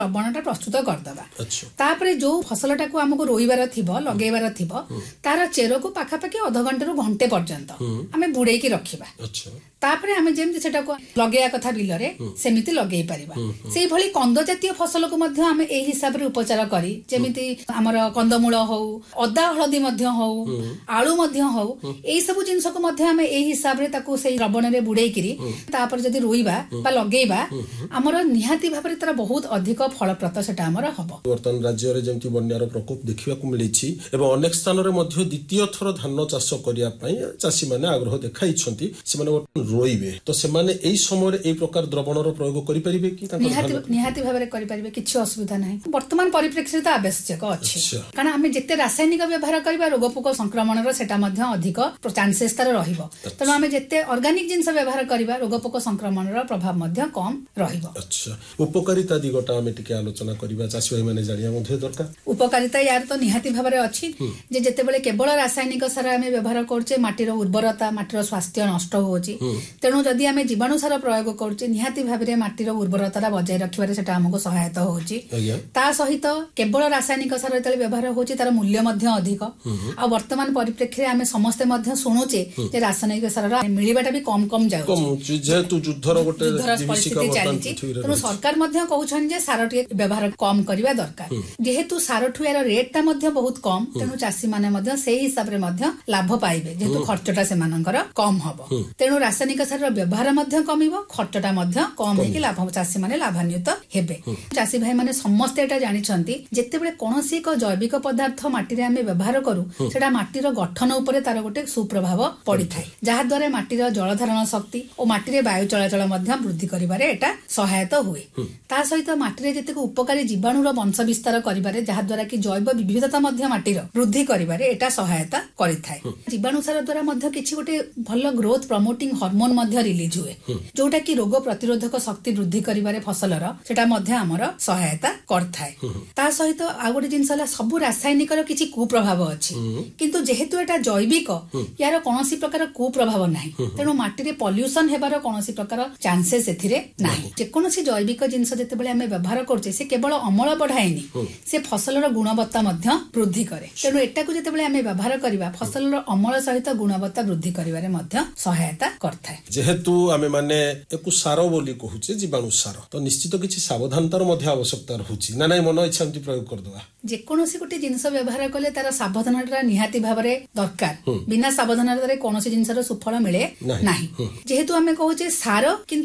ଲବଣଟା ପ୍ରସ୍ତୁତ କରିଦେବା। ତାପରେ ଯୋଉ ଫସଲଟାକୁ ଆମକୁ ରୋଇବାର ଥିବ ଲଗେଇବାର ଥିବ ତାର ଚେରକୁ ପାଖାପାଖି ଅଧଘଣ୍ଟାରୁ ଘଣ୍ଟେ ପର୍ଯ୍ୟନ୍ତ ଆମେ ବୁଡେଇକି ରଖିବା। ତାପରେ ଆମେ ଯେମିତି ସେଟାକୁ ଲଗେଇବା କଥା ବିଲରେ ସେମିତି ଲଗେଇ ପାରିବା। ସେଇଭଳି କନ୍ଦ ଜାତୀୟ ଫସଲକୁ ମଧ୍ୟ ଆମେ ଏଇ ହିସାବରେ ଉପଚାର କରି, ଯେମିତି ଆମର କନ୍ଦମୂଳ ହଉ, ଅଦା ହଳଦୀ ମଧ୍ୟ ହଉ, ଆଳୁ ମଧ୍ୟ ହଉ, ଏଇ ସବୁ ଜିନିଷକୁ ମଧ୍ୟ ଆମେ ଏଇ ହିସାବରେ ତାକୁ ସେଇ ଲବଣରେ ବୁଡେଇକିରି ତାପରେ ଯଦି ରୋଇବା ବା ଲଗେଇବା ଆମର ନିହାତି ଭାବରେ ତାର ବହୁତ ଅଧିକ ଫଳପ୍ରଦ ସେଟା ଆମର ହବ। ବର୍ତ୍ତମାନ ରାଜ୍ୟରେ ଯେମିତି ବନ୍ୟାର ପ୍ରକୋପ ଦେଖିବାକୁ ମିଳିଛି ଏବଂ ଅନେକ ସ୍ଥାନରେ ମଧ୍ୟ ଦ୍ୱିତୀୟ ଥର ଧାନ ଚାଷ କରିବା ପାଇଁ ଚାଷୀମାନେ ଆଗ୍ରହ ଦେଖାଇଛନ୍ତି, ସେମାନେ ରୋଇବେ, ତ ସେମାନେ ଏଇ ସମୟରେ ଏଇ ପ୍ରକାର ଦ୍ରବଣର ପ୍ରୟୋଗ କରିପାରିବେ କି? ନିହାତି ଭାବରେ କରିପାରିବେ, କିଛି ଅସୁବିଧା ନାହିଁ। ବର୍ତ୍ତମାନ ପରିପ୍ରେକ୍ଷୀରେ ତ ଆବଶ୍ୟକ ଅଛି, କାରଣ ଆମେ ଯେତେ ରାସାୟନିକ ବ୍ୟବହାର କରିବା ରୋଗ ପୋକ ସଂକ୍ରମଣର ସେଟା ମଧ୍ୟ ଅଧିକ ଚାନ୍ସେସ୍ ତାର ରହିବ। ତେଣୁ ଆମେ ଯେତେ ଅର୍ଗାନିକ ଜିନିଷ ବ୍ୟବହାର କରିବା ରୋଗ ପୋକ ସଂକ୍ରମଣର ପ୍ରଭାବ ମଧ୍ୟ କମ ରହିବ। ଉପକାରିତା ଦିଗଟା ଆମେ ଟିକେ ଆଲୋଚନା କରିବା, ଚାଷୀ ଭାଇ ମାନେ ଜାଣିବା ମଧ୍ୟ ଦରକାର। ଉପକାରିତା ୟାର ତ ନିହାତି ଭାବରେ ଅଛି ଯେ ଯେତେବେଳେ କେବଳ ରାସାୟନିକ ସାର ଆମେ ବ୍ୟବହାର କରୁଛେ ମାଟିର ଉର୍ବରତା, ମାଟିର ସ୍ୱାସ୍ଥ୍ୟ ନଷ୍ଟ ହଉଛି। ତେଣୁ ଯଦି ଆମେ ଜୀବାଣୁ ସାର ପ୍ରୟୋଗ କରୁଛେ ନିହାତି ଭାବରେ ମାଟିର ଉର୍ବରତା ବଜାୟ ରଖିବାରେ ସେଟା ଆମକୁ ସହାୟତା ହଉଛି। ତା ସହିତ କେବଳ ରାସାୟନିକ ସାର ଯେତେବେଳେ ବ୍ୟବହାର ହଉଛି ତାର ମୂଲ୍ୟ ମଧ୍ୟ ଅଧିକ। ଆଉ ବର୍ତ୍ତମାନ ପରିପ୍ରେକ୍ଷୀରେ ଆମେ ସମସ୍ତେ ମଧ୍ୟ ଶୁଣୁଛେ ଯେ ରାସାୟନିକ ସାରର ମିଳିବାଟା ବି କମ ଯାଉଛି, ଯେହେତୁ ଯୁଦ୍ଧର ପରିସ୍ଥିତି ଚାଲିଛି। ତେଣୁ ସରକାର ମଧ୍ୟ କହୁଛନ୍ତି ଯେ ସାର ଟିକେ ବ୍ୟବହାର କମ କରିବା ଦରକାର। ଯେହେତୁ ସାରଠୁ ଏହାର ରେଟ୍ ଟା ମଧ୍ୟ ବହୁତ କମ, ତେଣୁ ଚାଷୀ ମାନେ ମଧ୍ୟ ସେଇ ହିସାବରେ ମଧ୍ୟ ଲାଭ ପାଇବେ, ଯେହେତୁ ଖର୍ଚ୍ଚଟା ସେମାନଙ୍କର କମ ହବ। ତେଣୁ ରାସାୟନିକ ସାରର ବ୍ୟବହାର ମଧ୍ୟ କମିବ, ଖର୍ଚ୍ଚଟା ମଧ୍ୟ କମ ହେଇକି ଚାଷୀ ମାନେ ଲାଭାନ୍ୱିତ ହେବେ। ଚାଷୀ ଭାଇ ମାନେ ସମସ୍ତେ ଏଟା ଜାଣିଛନ୍ତି ଯେତେବେଳେ କୌଣସି ଏକ ଜୈବିକ ପଦାର୍ଥ ମାଟିରେ ଆମେ ବ୍ୟବହାର କରୁ ସେଟା ମାଟିର ଗଠନ ଉପରେ ତାର ଗୋଟେ ସୁପ୍ରଭାବ ପଡିଥାଏ, ଯାହା ଦ୍ୱାରା ମାଟିର ଜଳ ଧାରଣ ଶକ୍ତି ଓ ମାଟିରେ ବାୟୁ ଚଳାଚଳ ମଧ୍ୟ ବୃଦ୍ଧି କରିବାରେ ଏଟା ସହାୟତା ହୁଏ। ତା ସହିତ ମାଟିରେ ଯେତିକି ଉପକାରୀ ଜୀବାଣୁର ବଂଶ ବିସ୍ତାର କରିବାରେ, ଯାହା ଦ୍ୱାରା କି ଜୈବ ବିବିଧତା ମଧ୍ୟ ମାଟିର ବୃଦ୍ଧି କରିବାରେ ଏଟା ସହାୟତା କରିଥାଏ। ଜୀବାଣୁ ସାର ଦ୍ୱାରା ମଧ୍ୟ କିଛି ଗୋଟେ ଭଲ ଗ୍ରୋଥ ପ୍ରମୋଟିଂ ହରମୋନ ମଧ୍ୟ ରିଲିଜ ହୁଏ, ଯୋଉଟା କି ରୋଗ ପ୍ରତିରୋଧକ ଶକ୍ତି ବୃଦ୍ଧି କରିବାରେ ଫସଲର ସେଟା ମଧ୍ୟ ଆମର ସହାୟତା କରିଥାଏ। ତା ସହିତ ଆଉ ଗୋଟେ ଜିନିଷ ହେଲା ସବୁ ରାସାୟନିକର କିଛି କୁପ୍ରଭାବ ଅଛି, କିନ୍ତୁ ଯେହେତୁ ଏଟା ଜୈବିକ ୟାର କୌଣସି ପ୍ରକାର କୁପ୍ରଭାବ ନାହିଁ। ତେଣୁ ମାଟିରେ ପଲ୍ୟୁସନ ହେବାର କୌଣସି ପ୍ରକାର ଚାନ୍ସେସ୍ ଏଥିରେ ନାହିଁ। ଯେକୌଣସି ଜୈବିକ ଜିନିଷ ଯେତେବେଳେ ଆମେ ବ୍ୟବହାର କରୁଛେ ସେ କେବଳ ଅମଳ ବଢାଏନି, ସେ ଫସଲର ଗୁଣବତ୍ତା ମଧ୍ୟ ବୃଦ୍ଧି କରେ। ତେଣୁ ଏଟାକୁ ଯେତେବେଳେ ଆମେ ବ୍ୟବହାର କରିବା ଫସଲର ଅମଳ ସହିତ ଗୁଣବତ୍ତା ବୃଦ୍ଧି କରିବାରେ ମଧ୍ୟ ସହାୟତା କରିଥାଏ। ଯେହେତୁ ଆମେ ମାନେ ଏକୁ ସାର ବୋଲି କହୁଛେ, ଜୀବାଣୁ ସାର, ତ ନିଶ୍ଚିତ କିଛି ସାବଧାନତାର ମଧ୍ୟ ଆବଶ୍ୟକତା ରହୁଛି ନା ନାଇଁ? ମନ ଇଚ୍ଛା ଏମିତି ପ୍ରୟୋଗ କରିଦେବା? ଯେକୌଣସି ଗୋଟେ ଜିନିଷ ବ୍ୟବହାର କଲେ ତାର ସାବଧାନତା ନିହାତି ଭାବରେ ଦରକାର। ବିନା ସାବଧାନତାରେ କୌଣସି ଜିନିଷର ସୁଫଳ ମିଳେ ନାହିଁ। ଯେହେତୁ ଆମେ କହୁଛେ ସାର କିନ୍ତୁ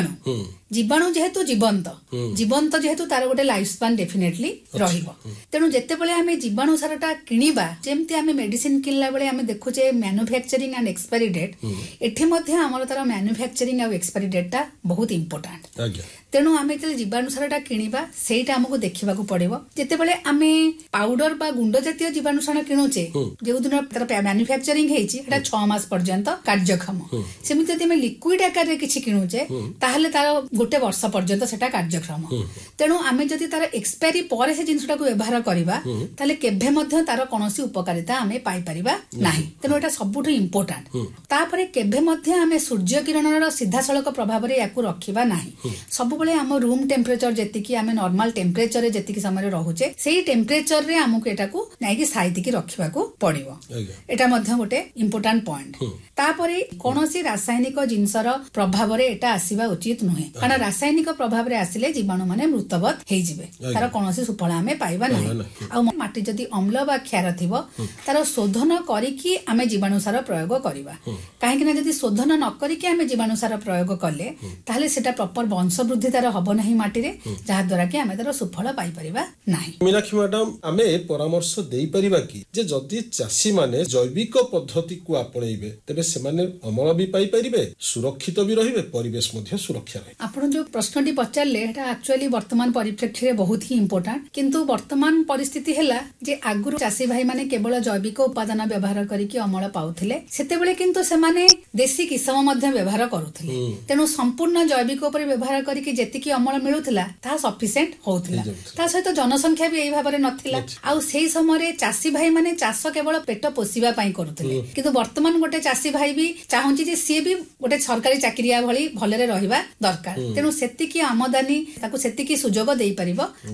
ଜୀବାଣୁ ଯେହେତୁ ଜୀବନ୍ତ ଯେହେତୁ ତାର ଗୋଟେ ଲାଇଫ ସ୍ପାନ ଡେଫିନେଟଲି ରହିବ। ତେଣୁ ଯେତେବେଳେ ଆମେ ଜୀବାଣୁ ସାରଟା କିଣିବା, ଯେମିତି ଆମେ ମେଡିସିନ କିଣିଲା ବେଳେ ଆମେ ଦେଖୁଛେ ମ୍ୟାନୁଫ୍ୟାକ୍ଚରିଂ ଆଣ୍ଡ ଏକ୍ସପାୟରି ଡେଟ୍, ଏଠି ମଧ୍ୟ ଆମର ତାର ମ୍ୟାନୁଫ୍ୟାକ୍ଚରିଂ ଆଉ ଏକ୍ସପାୟରି ଡେଟ୍ ଟା ବହୁତ ଇମ୍ପୋର୍ଟାଣ୍ଟ। ତେଣୁ ଆମେ ଯେତେବେଳେ ଜୀବାଣୁ ସାରଟା କିଣିବା ସେଇଟା ଆମକୁ ଦେଖିବାକୁ ପଡିବ। ଯେତେବେଳେ ଆମେ ପାଉଡର ବା ଗୁଣ୍ଡ ଜାତୀୟ ଜୀବାଣୁ ସାର କିଣୁଛେ, ଯୋଉଦିନ ତାର ମ୍ୟାନୁଫ୍ୟାକ୍ଚରିଂ ହେଇଛି ସେଟା 6 ମାସ ପର୍ଯ୍ୟନ୍ତ କାର୍ଯ୍ୟକ୍ଷମ। ସେମିତି ଯଦି ଆମେ ଲିକ୍ୱିଡ ଆକାରରେ କିଛି କିଣୁଛେ ତାହେଲେ ତାର 1 ବର୍ଷ ପର୍ଯ୍ୟନ୍ତ ସେଟା କାର୍ଯ୍ୟକ୍ଷମ। ତେଣୁ ଆମେ ଯଦି ତାର ଏକ୍ସପାୟରି ପରେ ସେ ଜିନିଷଟାକୁ ବ୍ୟବହାର କରିବା ତାହେଲେ କେବେ ମଧ୍ୟ ତାର କୌଣସି ଉପକାରିତା ଆମେ ପାଇପାରିବା ନାହିଁ। ତେଣୁ ଏଟା ସବୁଠୁ ଇମ୍ପୋର୍ଟାଣ୍ଟ। ତାପରେ କେବେ ମଧ୍ୟ ଆମେ ସୂର୍ଯ୍ୟ କିରଣର ସିଧାସଳଖ ପ୍ରଭାବରେ ୟାକୁ ରଖିବା ନାହିଁ। ସବୁବେଳେ ଆମ ରୁମ ଟେମ୍ପରେଚର ଯେତିକି ଆମେ ନର୍ମାଲ ଟେମ୍ପରେଚରରେ ଯେତିକି ସମୟରେ ରହୁଛେ ସେଇ ଟେମ୍ପରେଚରରେ ଆମକୁ ଏଟାକୁ ନେଇକି ସାଇତିକି ରଖିବାକୁ ପଡିବ। ଏଟା ମଧ୍ୟ ଗୋଟେ ଇମ୍ପୋର୍ଟାଣ୍ଟ ପଏଣ୍ଟ। ତାପରେ କୌଣସି ରାସାୟନିକ ଜିନିଷର ପ୍ରଭାବରେ ଏଟା ଆସିବା ଉଚିତ ନୁହେଁ, କାରଣ ରାସାୟନିକ ପ୍ରଭାବରେ ଆସିଲେ ଜୀବାଣୁ ମାନେ ମୃତବତ ହେଇଯିବେ, ତାର କୌଣସି ସୁଫଳ ଆମେ ପାଇବା ନାହିଁ। ଆଉ ମାଟି ଯଦି ଅମ୍ଳ ବା କ୍ଷାର ଥିବ ତାର ଶୋଧନ କରିକି ଆମେ ଜୀବାଣୁ ସାର ପ୍ରୟୋଗ କରିବା। କାହିଁକି ନା ଯଦି ଶୋଧନ ନ କରିକି ଆମେ ଜୀବାଣୁ ସାର ପ୍ରୟୋଗ କଲେ ତାହେଲେ ସେଟା ପ୍ରପର ବଂଶ ବୃଦ୍ଧି ତାର ହବ ନାହିଁ ମାଟିରେ, ଯାହା ଦ୍ୱାରା କି ଆମେ ତାର ସୁଫଳ ପାଇପାରିବା ନାହିଁ। ମୀନାକ୍ଷୀ ମ୍ୟାଡାମ, ଆମେ ପରାମର୍ଶ ଦେଇପାରିବା କି ଯେ ଯଦି ଚାଷୀ ମାନେ ଜୈବିକ ପଦ୍ଧତିକୁ ଆପଣେଇବେ ତେବେ ସେମାନେ ଅମଳ ବି ପାଇପାରିବେ, ସୁରକ୍ଷିତ ବି ରହିବେ, ପରିବେଶ ମଧ୍ୟ ସୁରକ୍ଷା ରହିବ? ଆପଣ ଯୋଉ ପ୍ରଶ୍ନଟି ପଚାରିଲେ ଏଟା ଆକ୍ଚୁଆଲି ବର୍ତ୍ତମାନ ପରିପ୍ରେକ୍ଷୀରେ ବହୁତ ହି ଇମ୍ପୋର୍ଟାଣ୍ଟ। କିନ୍ତୁ ବର୍ତ୍ତମାନ ପରିସ୍ଥିତି ହେଲା ଯେ ଆଗରୁ ଚାଷୀ ଭାଇ ମାନେ କେବଳ ଜୈବିକ ଉପାଦାନ ବ୍ୟବହାର କରିକି ଅମଳ ପାଉଥିଲେ, ସେତେବେଳେ କିନ୍ତୁ ସେମାନେ ଦେଶୀ କିସମ ମଧ୍ୟ ବ୍ୟବହାର କରୁଥିଲେ। ତେଣୁ ସମ୍ପୂର୍ଣ୍ଣ ଜୈବିକ ଉପରେ ବ୍ୟବହାର କରିକି ଯେତିକି ଅମଳ ମିଳୁଥିଲା ତାହା ସଫିସିଏଣ୍ଟ ହଉଥିଲା। ତା ସହିତ ଜନସଂଖ୍ୟା ବି ଏଇ ଭାବରେ ନଥିଲା। ଆଉ ସେଇ ସମୟରେ ଚାଷୀ ଭାଇ ମାନେ ଚାଷ କେବଳ ପେଟ ପୋଷିବା ପାଇଁ କରୁଥିଲେ। କିନ୍ତୁ ବର୍ତ୍ତମାନ ଗୋଟେ ଚାଷୀ ଭାଇ ବି ଚାହୁଁଛି ଯେ ସିଏ ବି ଗୋଟେ ସରକାରୀ ଚାକିରିଆ ଭଳି ଭଲରେ ରହିବା ଦରକାର। ତେଣୁ ସେତିକି ଆମଦାନୀ ତାକୁ ସେତିକି ସୁଯୋଗ ଦେଇପାରିବ।